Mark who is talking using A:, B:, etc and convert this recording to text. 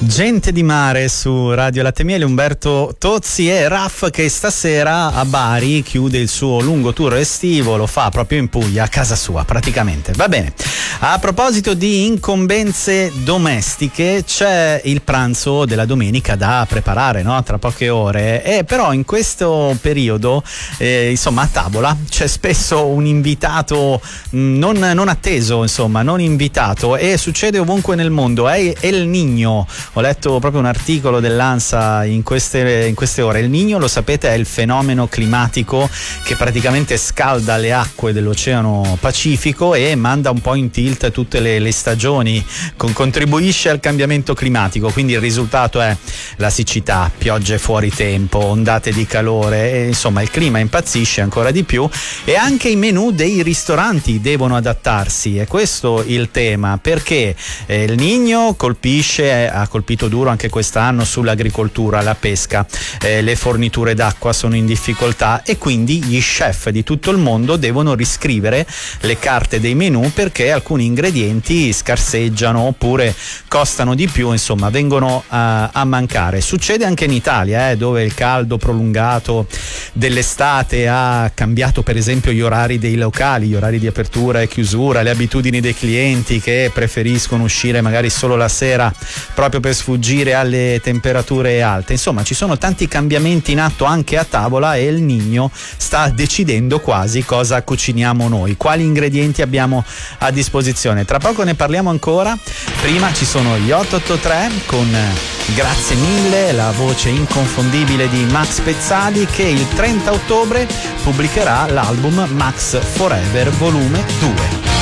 A: Gente di mare su Radio Latte Miele, Umberto Tozzi e Raff che stasera a Bari chiude il suo lungo tour estivo, lo fa proprio in Puglia, a casa sua praticamente. Va bene, a proposito di incombenze domestiche, c'è il pranzo della domenica da preparare, no? Tra poche ore, e però in questo periodo insomma a tavola c'è spesso un invitato non atteso, insomma non invitato, e succede ovunque nel mondo. È El Niño. Ho letto proprio un articolo dell'ANSA in queste ore. Il Niño, lo sapete, è il fenomeno climatico che praticamente scalda le acque dell'Oceano Pacifico e manda un po' in tilt tutte le stagioni, contribuisce al cambiamento climatico, quindi il risultato è la siccità, piogge fuori tempo, ondate di calore, e insomma il clima impazzisce ancora di più, e anche i menù dei ristoranti devono adattarsi. È questo il tema, perché il Niño ha colpito duro anche quest'anno sull'agricoltura, la pesca, le forniture d'acqua sono in difficoltà, e quindi gli chef di tutto il mondo devono riscrivere le carte dei menù perché alcuni ingredienti scarseggiano oppure costano di più, insomma vengono a mancare. Succede anche in Italia, dove il caldo prolungato dell'estate ha cambiato per esempio gli orari dei locali, gli orari di apertura e chiusura, le abitudini dei clienti che preferiscono uscire magari solo la sera proprio per sfuggire alle temperature alte. Insomma, ci sono tanti cambiamenti in atto anche a tavola, e il Niño sta decidendo quasi cosa cuciniamo noi, quali ingredienti abbiamo a disposizione. Tra poco ne parliamo ancora. Prima ci sono gli 883 con Grazie mille, la voce inconfondibile di Max Pezzali, che il 30 ottobre pubblicherà l'album Max Forever volume 2.